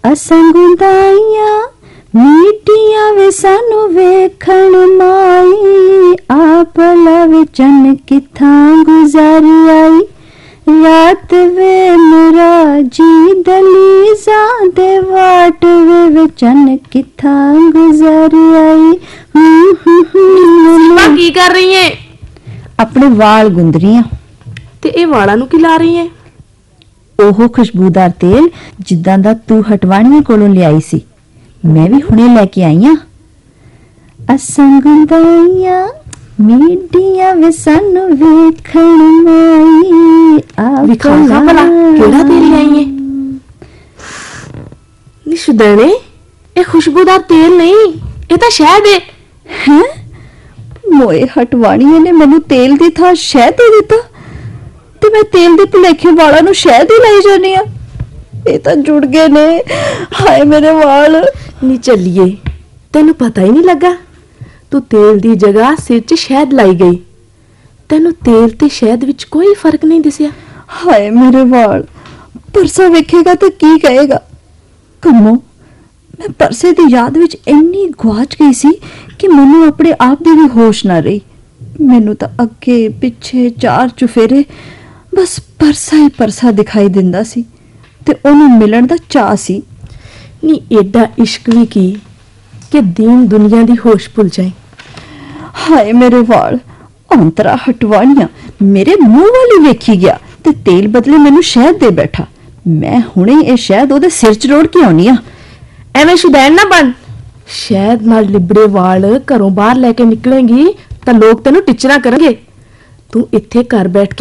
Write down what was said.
असां गुंदाइयां मीटियां वे सानू वेखण माई आपला विचन किथां गुजारी आई रात वे मेरा जी दलीजा दे वाट वे विचन किथां गुजारी आई। की कर रही है? अपने वाल गुंद रही हैं। ते ए वालां नू की ला रही है? ओहो खुशबूदार तेल जिद्दां दा तू हटवाणियां कोलों लियाई सी, मैं भी हुणे लेके आई हां। असां गुंदाइयां मीडिया वे सानू वेखण माई विखागा भला केड़ा तेल लाई है? निशुदने ए खुशबूदार तेल नहीं, ए तां शहद है। हैं? मोए हटवाणिया ने मैनू तेल दी थां शहद दे दिता ते मैं तेल दे भुलेखे वालां नू शहद ही लाई जानी आ। ये तां जुड़ गए ने, हाय मेरे वाल। नी चलिए, तेनू पता ही नहीं लगा, तू तेल दी जगह सिर च शहद लाई गई। तेनू तेल ते शहद विच कोई फर्क नहीं दिसिया। हाय मेरे वाल, परसा वेखेगा तो की कहेगा। कम्मो मैं परसे दी याद विच इन्नी गुआच गई सी कि मैनू अपने आप दी भी होश ना रही। मैनू तो अगे पिछे चार चुफेरे बस परसा ही परसा दिखाई दिंदा सी ते ओनू मिलन दा चाह सी। नी एडा इश्क भी की कि दीन दुनिया दी होश भुल जाए। हाय मेरे वाल, अंतरा हटवाणिया मेरे मुंह वाली वेखी गया ते तेल बदले मैनू शहद दे बैठा। मैं हुणे ये शहद ओदे सिर च रोड़ के आउणी आ। एवें शुदैन ना बन, शहद नाल लिबड़े वाल घरों बाहर लेके निकलेंगी तो लोग तेनू टिचरा करनगे। तू इत्थे घर बैठ के